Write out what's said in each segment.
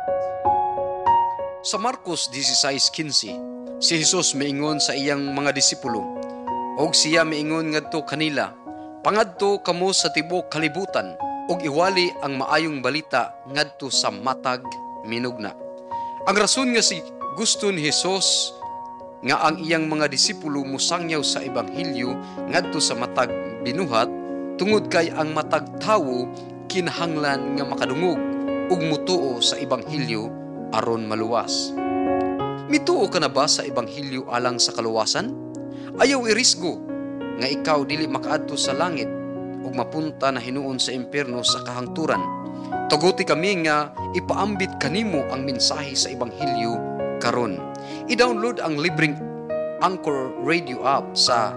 Sa Marcos 16:15, si Jesus miingon sa iyang mga disipulo, og siya miingon ngadto kanila, pangadto kamo sa tibuok kalibutan, og iwali ang maayong balita ngadto sa matag minugna. Ang rason nga si gusto ni Jesus nga ang iyang mga disipulo musangyaw sa ebanghelyo ngadto sa matag binuhat, tungod kay ang matag tawo kinahanglan nga makadungog ug mutuo sa ebanghelyo aron maluwas. Mituo ka na ba sa ebanghelyo alang sa kaluwasan? Ayaw irisgo nga ikaw dili makaadto sa langit ug mapunta na hinuon sa impyerno sa kahangturan. Tuguti kami nga ipaambit kanimo ang mensahe sa ebanghelyo karon. I-download ang libreng Anchor Radio app sa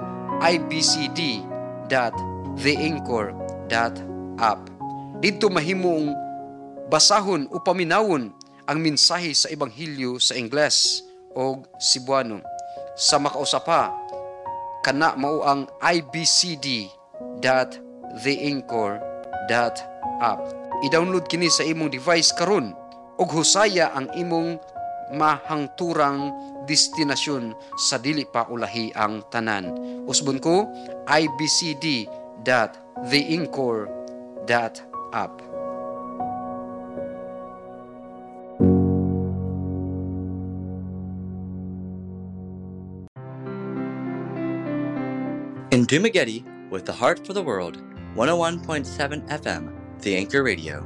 ibcd.theanchor.app. Dito mahimong basahon o paminawon ang mensahe sa ebanghelyo sa Ingles o Cebuano. Sa makausapa, kana mao ang ibcd.theanchor.app. I-download kini sa imong device karon ug husaya ang imong mahangturang destinasyon sa dili pa ulahi ang tanan. Usbon ko, ibcd.theanchor.app. In Dumaguete, with the heart for the world, 101.7 FM, The Anchor Radio.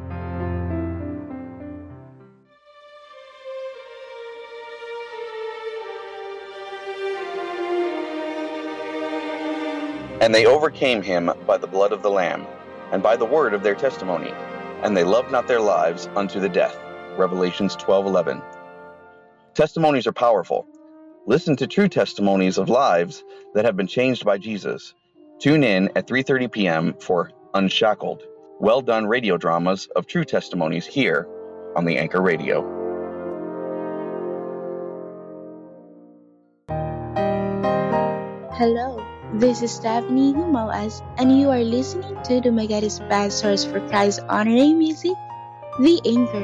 And they overcame him by the blood of the Lamb, and by the word of their testimony, and they loved not their lives unto the death. Revelations 12:11. Testimonies are powerful. Listen to true testimonies of lives that have been changed by Jesus. Tune in at 3:30 p.m. for Unshackled, well-done radio dramas of true testimonies here on the Anchor Radio. Hello, this is Stephanie Humoas, and you are listening to the Magatis Best Source for Christ Honoring Music, The Anchor.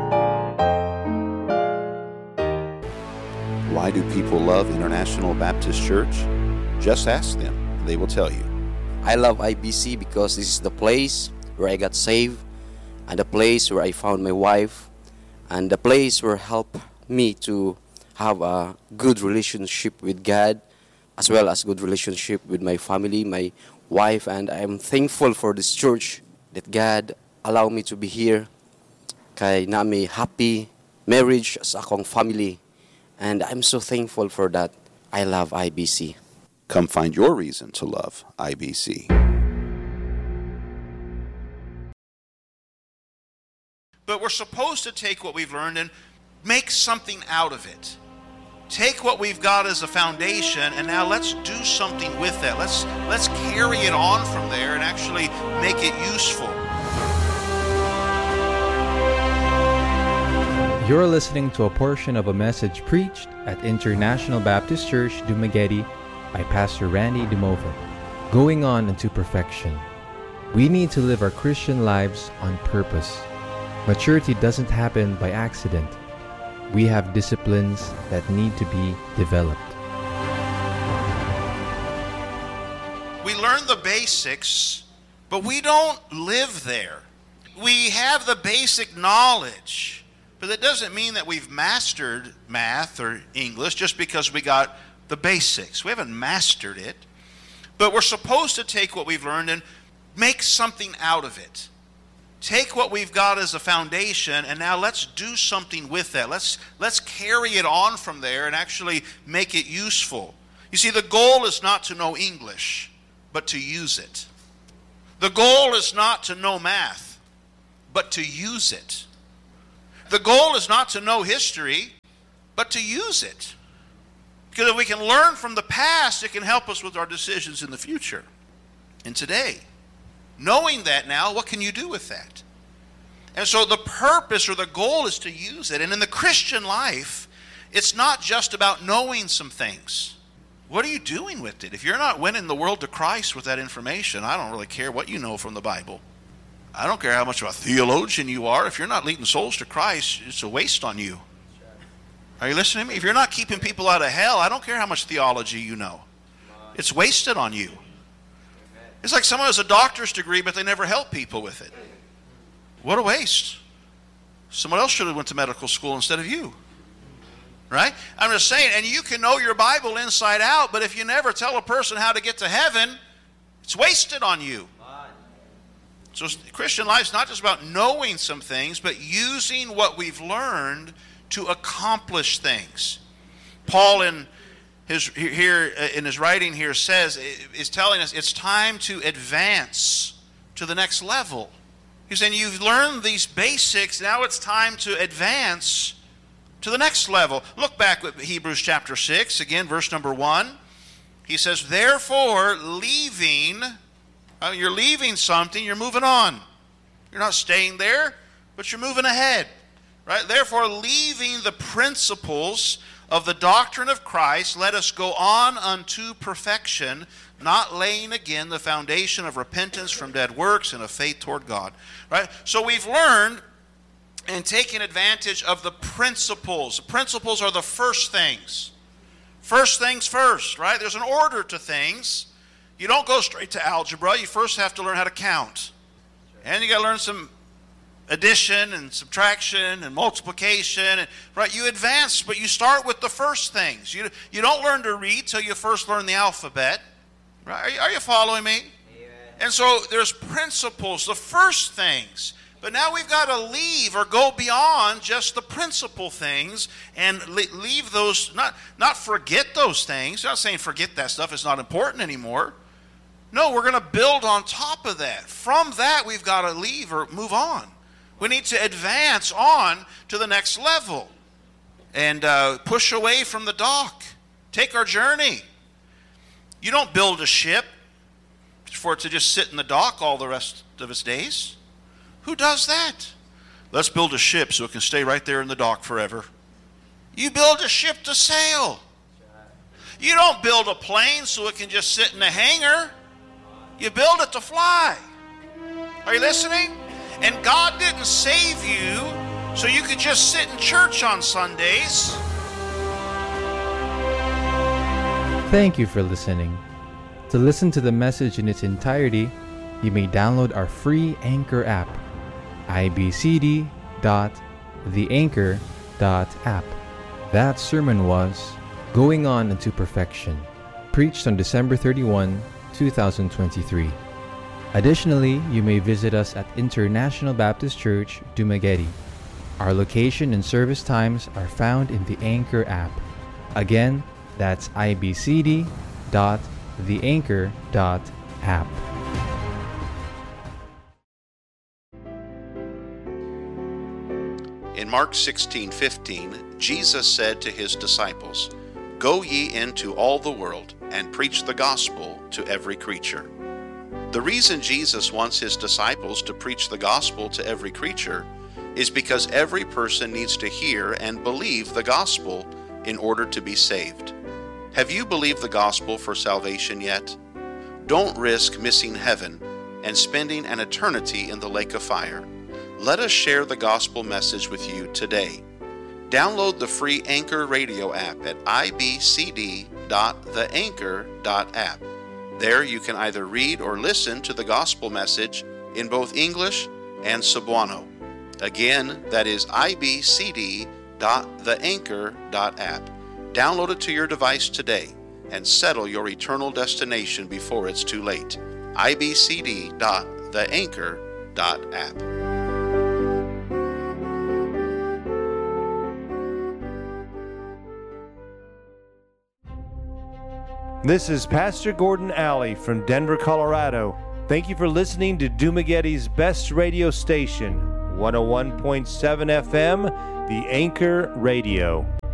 Why do people love International Baptist Church? Just ask them. They will tell you. I love IBC because this is the place where I got saved, and the place where I found my wife, and the place where helped me to have a good relationship with God, as well as good relationship with my family, my wife, and I am thankful for this church that God allowed me to be here. Kay na may happy marriage sa akong family, and I'm so thankful for that. I love IBC. Come find your reason to love IBC. But we're supposed to take what we've learned and make something out of it. Take what we've got as a foundation, and now let's do something with that. Let's carry it on from there and actually make it useful. You're listening to a portion of a message preached at International Baptist Church, Dumaguete, by Pastor Randy DeMova. Going on into perfection. We need to live our Christian lives on purpose. Maturity doesn't happen by accident. We have disciplines that need to be developed. We learn the basics, but we don't live there. We have the basic knowledge, but that doesn't mean that we've mastered math or English just because we got the basics. We haven't mastered it, but we're supposed to take what we've learned and make something out of it. Take what we've got as a foundation, and now let's do something with that. Let's carry it on from there and actually make it useful. You see, the goal is not to know English, but to use it. The goal is not to know math, but to use it. The goal is not to know history, but to use it. Because if we can learn from the past, it can help us with our decisions in the future and today. Knowing that now, what can you do with that? And so the purpose or the goal is to use it. And in the Christian life, it's not just about knowing some things. What are you doing with it? If you're not winning the world to Christ with that information, I don't really care what you know from the Bible. I don't care how much of a theologian you are. If you're not leading souls to Christ, it's a waste on you. Are you listening to me? If you're not keeping people out of hell, I don't care how much theology you know. It's wasted on you. It's like someone has a doctor's degree, but they never help people with it. What a waste. Someone else should have went to medical school instead of you. Right? I'm just saying, and you can know your Bible inside out, but if you never tell a person how to get to heaven, it's wasted on you. So Christian life is not just about knowing some things, but using what we've learned to accomplish things. Paul in his writing here is telling us it's time to advance to the next level. He's saying you've learned these basics, now it's time to advance to the next level. Look back at Hebrews chapter 6, again, verse number 1. He says, therefore, leaving, you're leaving something, you're moving on. You're not staying there, but you're moving ahead. Right? Therefore, leaving the principles of the doctrine of Christ, let us go on unto perfection, not laying again the foundation of repentance from dead works and of faith toward God. Right? So we've learned and taken advantage of the principles. The principles are the first things. First things first, right? There's an order to things. You don't go straight to algebra. You first have to learn how to count. And you got to learn some addition and subtraction and multiplication. Right? You advance, but you start with the first things. You don't learn to read till you first learn the alphabet. Right? Are you following me? Amen. And so there's principles, the first things. But now we've got to leave or go beyond just the principal things and leave those, not forget those things. I'm not saying forget that stuff, it's not important anymore. No, we're going to build on top of that. From that, we've got to leave or move on. We need to advance on to the next level and push away from the dock. Take our journey. You don't build a ship for it to just sit in the dock all the rest of its days. Who does that? Let's build a ship so it can stay right there in the dock forever. You build a ship to sail. You don't build a plane so it can just sit in a hangar. You build it to fly. Are you listening? And God didn't save you so you could just sit in church on Sundays. Thank you for listening. To listen to the message in its entirety, you may download our free Anchor app, ibcd.theanchor.app. That sermon was Going On Unto Perfection, preached on December 31, 2023. Additionally, you may visit us at International Baptist Church, Dumaguete. Our location and service times are found in the Anchor app. Again, that's ibcd.theanchor.app. In Mark 16:15, Jesus said to his disciples, "Go ye into all the world and preach the gospel to every creature." The reason Jesus wants his disciples to preach the gospel to every creature is because every person needs to hear and believe the gospel in order to be saved. Have you believed the gospel for salvation yet? Don't risk missing heaven and spending an eternity in the lake of fire. Let us share the gospel message with you today. Download the free Anchor radio app at ibcd.theanchor.app. There you can either read or listen to the gospel message in both English and Cebuano. Again, that is ibcd.theanchor.app. Download it to your device today and settle your eternal destination before it's too late. ibcd.theanchor.app. This is Pastor Gordon Alley from Denver, Colorado. Thank you for listening to Dumaguete's best radio station, 101.7 FM, The Anchor Radio.